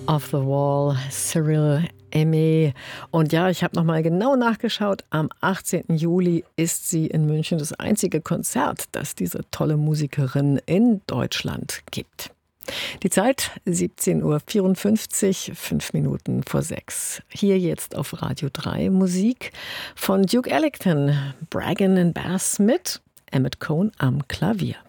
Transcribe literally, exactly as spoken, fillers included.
Off the Wall, Cyril Aimé. Und ja, ich habe nochmal genau nachgeschaut. Am achtzehnten Juli ist sie in München das einzige Konzert, das diese tolle Musikerin in Deutschland gibt. Die Zeit siebzehn Uhr vierundfünfzig, fünf Minuten vor sechs. Hier jetzt auf Radio drei Musik von Duke Ellington, Bragan and Bass mit Emmett Cohn am Klavier.